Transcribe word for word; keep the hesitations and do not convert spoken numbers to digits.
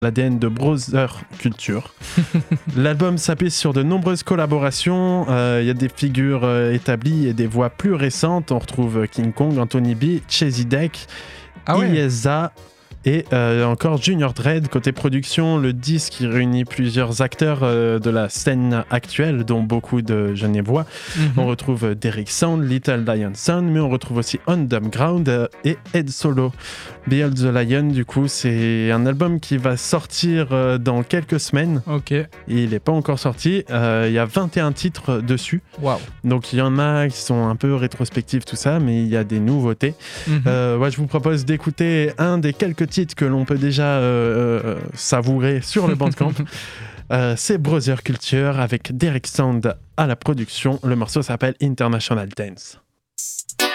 l'A D N de Brother Culture. L'album s'appuie sur de nombreuses collaborations. Il euh, y a des figures euh, établies et des voix plus récentes. On retrouve King Kong, Anthony B, Chesy Deck, Ah ouais. Ieza et euh, encore Junior Dread. Côté production, le disque qui réunit plusieurs acteurs euh, de la scène actuelle, dont beaucoup de Genevois. Mm-hmm. On retrouve Derrick Sound, Little Lion Sound, mais on retrouve aussi On Dumb Ground euh, et Ed Solo. Behold the Lion, du coup, c'est un album qui va sortir euh, dans quelques semaines. Ok. Et il n'est pas encore sorti. Il euh, y a vingt et un titres dessus. Waouh. Donc il y en a qui sont un peu rétrospectifs, tout ça, mais il y a des nouveautés. Mm-hmm. Euh, ouais, je vous propose d'écouter un des quelques titres que l'on peut déjà euh, euh, savourer sur le Bandcamp. euh, c'est Brother Culture avec Derrick Sound à la production. Le morceau s'appelle International Dance.